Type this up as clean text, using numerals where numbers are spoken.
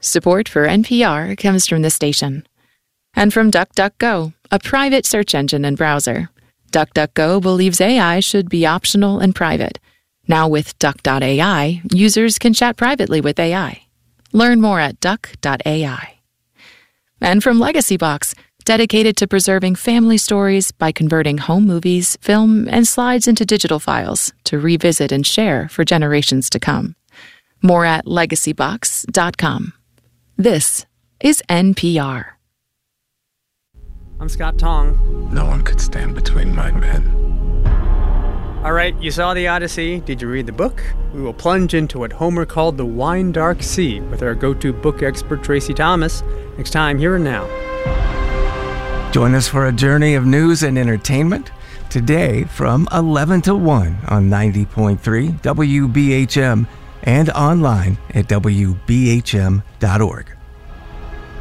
Support for NPR comes from the station. And from DuckDuckGo, a private search engine and browser. DuckDuckGo believes AI should be optional and private. Now with Duck.ai, users can chat privately with AI. Learn more at Duck.ai. And from LegacyBox, dedicated to preserving family stories by converting home movies, film, and slides into digital files to revisit and share for generations to come. More at legacybox.com. This is NPR. I'm Scott Tong. No one could stand between my men. All right, you saw The Odyssey. Did you read the book? We will plunge into what Homer called the wine dark sea with our go-to book expert, Tracy Thomas, next time Here and Now. Join us for a journey of news and entertainment today from 11 to 1 on 90.3 WBHM and online at WBHM.org.